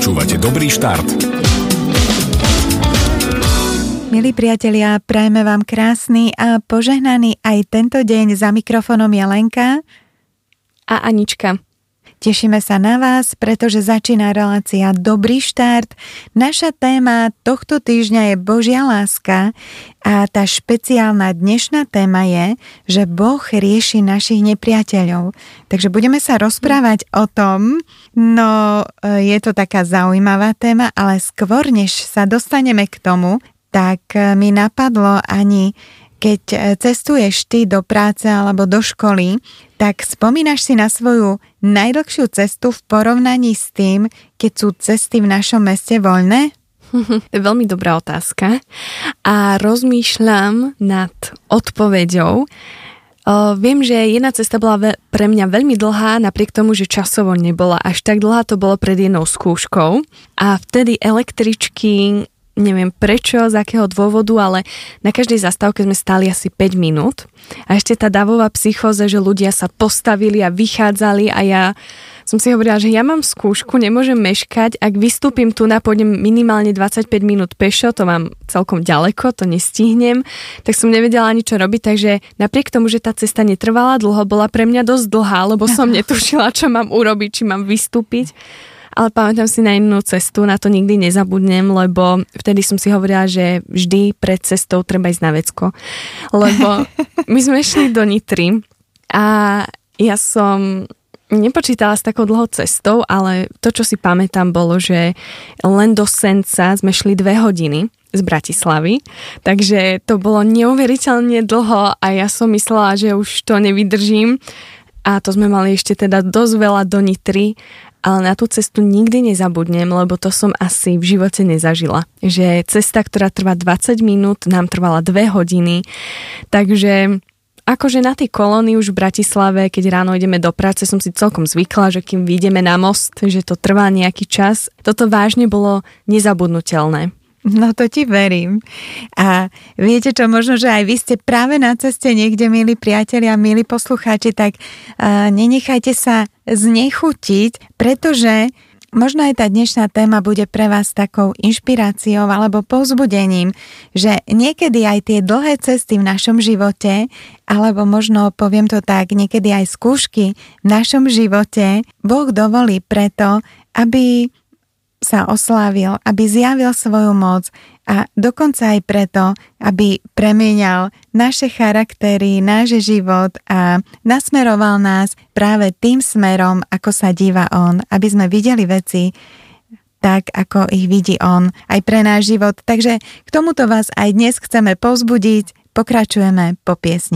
Počúvate Dobrý štart. Milí priatelia, prajeme vám krásny a požehnaný aj tento deň. Za mikrofónom je Lenka a Anička. Tešíme sa na vás, pretože začína relácia Dobrý štart. Naša téma tohto týždňa je Božia láska a tá špeciálna dnešná téma je, že Boh rieši našich nepriateľov. Takže budeme sa rozprávať o tom, no je to taká zaujímavá téma, ale skôr než sa dostaneme k tomu, tak mi napadlo, Ani, keď cestuješ ty do práce alebo do školy, tak spomínaš si na svoju najdlhšiu cestu v porovnaní s tým, keď sú cesty v našom meste voľné? Veľmi dobrá otázka a rozmýšľam nad odpoveďou. Viem, že jedna cesta bola pre mňa veľmi dlhá, napriek tomu, že časovo nebola až tak dlhá, to bolo pred jednou skúškou a vtedy električky, neviem prečo, z akého dôvodu, ale na každej zastávke sme stáli asi 5 minút. A ešte tá davová psychóza, že ľudia sa postavili a vychádzali a ja som si hovorila, že ja mám skúšku, nemôžem meškať, ak vystúpim tu na pôjdem minimálne 25 minút pešo, to mám celkom ďaleko, to nestihnem, tak som nevedela ani čo robiť, takže napriek tomu, že tá cesta netrvala dlho, bola pre mňa dosť dlhá, lebo som netušila, čo mám urobiť, či mám vystúpiť. Ale pamätám si na inú cestu, na to nikdy nezabudnem, lebo vtedy som si hovorila, že vždy pred cestou treba ísť na vecko. Lebo my sme šli do Nitry a ja som nepočítala s takou dlhou cestou, ale to, čo si pamätám, bolo, že len do Senca sme šli 2 hodiny z Bratislavy, takže to bolo neuveriteľne dlho a ja som myslela, že už to nevydržím a to sme mali ešte teda dosť veľa do Nitry. Ale na tú cestu nikdy nezabudnem, lebo to som asi v živote nezažila. Že cesta, ktorá trvá 20 minút, nám trvala 2 hodiny. Takže akože na tej kolóny už v Bratislave, keď ráno ideme do práce, som si celkom zvykla, že kým vyjdeme na most, že to trvá nejaký čas. Toto vážne bolo nezabudnutelné. No to ti verím. A viete čo, možno, že aj vy ste práve na ceste niekde, milí priatelia, milí poslucháči, tak nenechajte sa znechutiť, pretože možno aj tá dnešná téma bude pre vás takou inšpiráciou alebo povzbudením, že niekedy aj tie dlhé cesty v našom živote, alebo možno, poviem to tak, niekedy aj skúšky v našom živote Boh dovolí preto, aby sa oslávil, aby zjavil svoju moc a dokonca aj preto, aby premieňal naše charaktery, náš život a nasmeroval nás práve tým smerom, ako sa díva on, aby sme videli veci tak, ako ich vidí on aj pre náš život. Takže k tomuto vás aj dnes chceme povzbudiť. Pokračujeme po piesni.